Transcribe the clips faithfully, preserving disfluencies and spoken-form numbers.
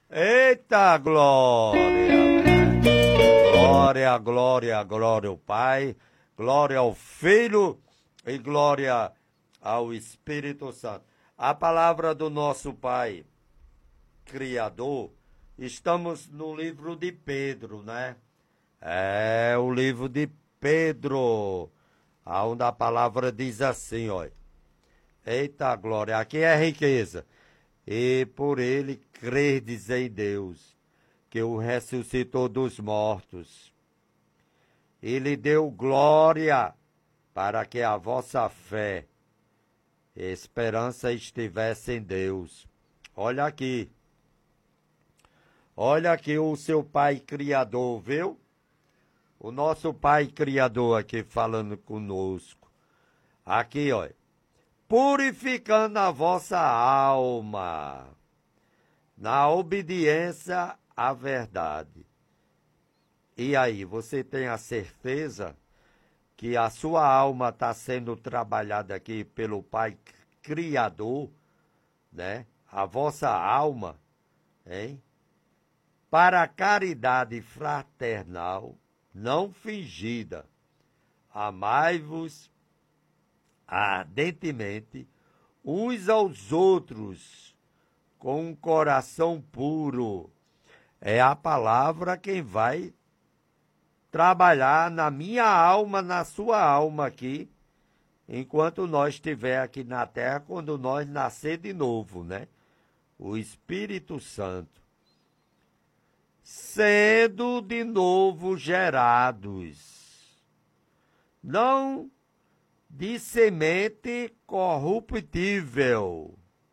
Eita glória! Glória, glória, glória ao Pai, glória ao Filho e glória ao Espírito Santo. A palavra do nosso Pai Criador, estamos no livro de Pedro, né? É o livro de Pedro, onde a palavra diz assim, ó. Eita glória, aqui é riqueza. E por ele credes em Deus, que o ressuscitou dos mortos. Ele deu glória para que a vossa fé e esperança estivesse em Deus. Olha aqui. Olha aqui o seu Pai Criador, viu? O nosso Pai Criador aqui falando conosco. Aqui, ó. Purificando a vossa alma na obediência à verdade. E aí, você tem a certeza que a sua alma está sendo trabalhada aqui pelo Pai Criador, né? A vossa alma, hein? Para a caridade fraternal, não fingida. Amai-vos ardentemente uns aos outros com um coração puro. É a palavra quem vai trabalhar na minha alma, na sua alma aqui, enquanto nós estiver aqui na terra, quando nós nascer de novo, né? O Espírito Santo. Sendo de novo gerados, não de semente corruptível,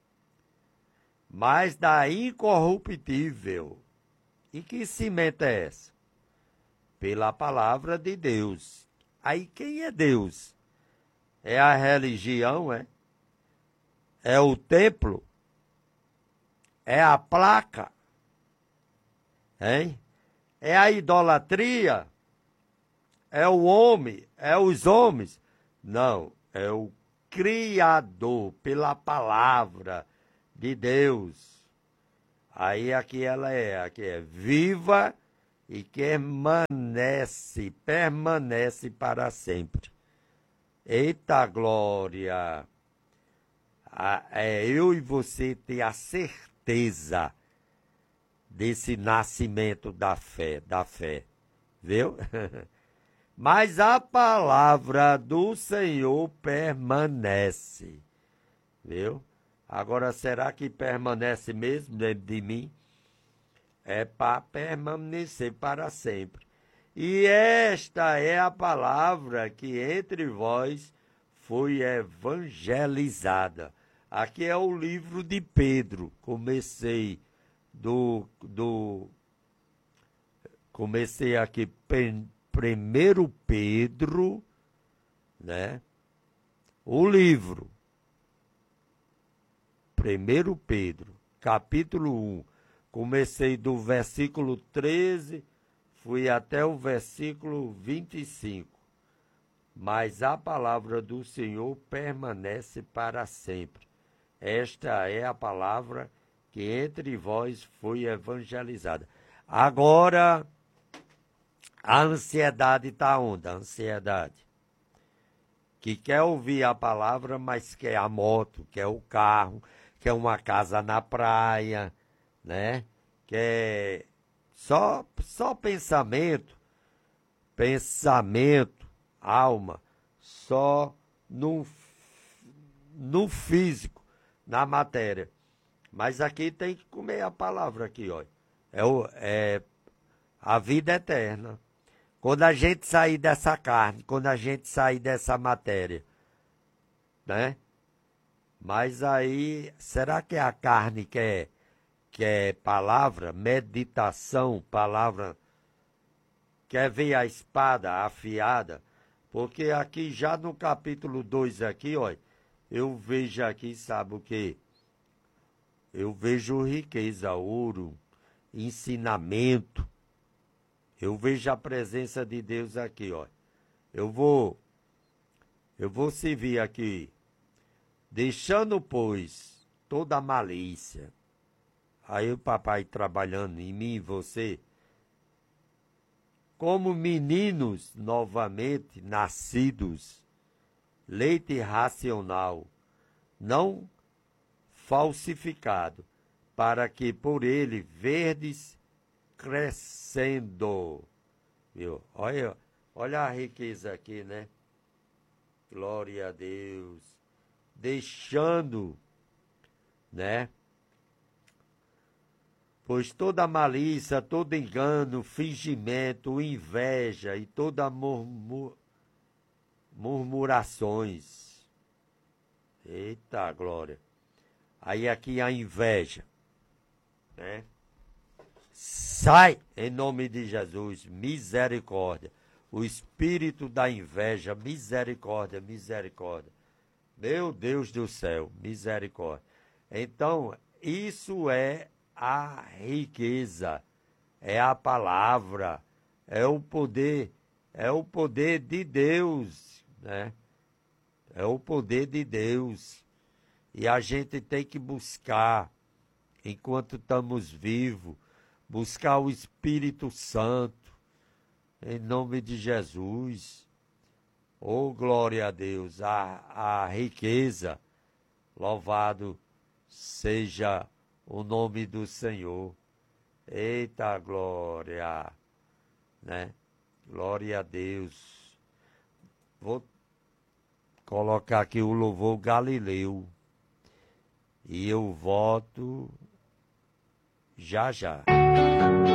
mas da incorruptível. E que semente é essa? Pela palavra de Deus. Aí quem é Deus? É a religião, é? É o templo? É a placa? Hein? É a idolatria? É o homem? É os homens? Não, é o Criador, pela palavra de Deus. Aí aqui ela é, aqui é viva e permanece, permanece para sempre. Eita glória! Ah, é eu e você ter a certeza desse nascimento da fé, da fé, viu? Mas a palavra do Senhor permanece, viu? Agora, será que permanece mesmo dentro de mim? É para permanecer para sempre. E esta é a palavra que entre vós foi evangelizada. Aqui é o livro de Pedro. Comecei do, do comecei aqui primeiro Pedro, né? O livro. primeiro Pedro, capítulo um. Comecei do versículo treze, fui até o versículo vinte e cinco. Mas a palavra do Senhor permanece para sempre. Esta é a palavra que entre vós foi evangelizada. Agora, a ansiedade está onde? A ansiedade. Que quer ouvir a palavra, mas quer a moto, quer o carro, quer uma casa na praia, né? Quer só, só pensamento, pensamento, alma, só no, no físico, na matéria. Mas aqui tem que comer a palavra aqui, ó. É, o, é a vida eterna. Quando a gente sair dessa carne, quando a gente sair dessa matéria, né? Mas aí, será que a carne quer, quer palavra, meditação, palavra, quer ver a espada afiada? Porque aqui, já no capítulo dois aqui, ó, eu vejo aqui, sabe o quê? Eu vejo riqueza, ouro, ensinamento. Eu vejo a presença de Deus aqui, ó. Eu vou, eu vou servir aqui, deixando, pois, toda a malícia, aí o papai trabalhando em mim e você, como meninos novamente nascidos, leite racional, não falsificado, para que por ele verdes crescendo. Viu? Olha, olha a riqueza aqui, né? Glória a Deus. Deixando, né? Pois toda malícia, todo engano, fingimento, inveja e toda murmur, murmurações. Eita glória. Aí aqui a inveja, né? Sai em nome de Jesus, misericórdia. O espírito da inveja, misericórdia, misericórdia. Meu Deus do céu, misericórdia. Então, isso é a riqueza, é a palavra, é o poder, é o poder de Deus, né? É o poder de Deus. E a gente tem que buscar, enquanto estamos vivos, buscar o Espírito Santo, em nome de Jesus. Oh, glória a Deus, a, a riqueza, louvado seja o nome do Senhor. Eita glória, né? Glória a Deus. Vou colocar aqui o louvor Galileu. E eu volto já já.